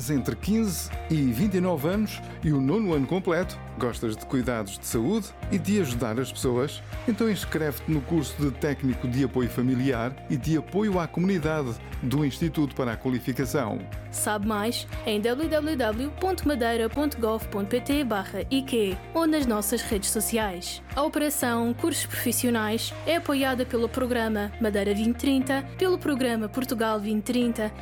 Tens entre 15 e 29 anos e o 9º ano completo? Gostas de cuidados de saúde e de ajudar as pessoas? Então inscreve-te no curso de Técnico de Apoio Familiar e de Apoio à Comunidade do Instituto para a Qualificação. Sabe mais em www.madeira.gov.pt/IQ ou nas nossas redes sociais. A Operação Cursos Profissionais é apoiada pelo Programa Madeira 2030, pelo Programa Portugal 2030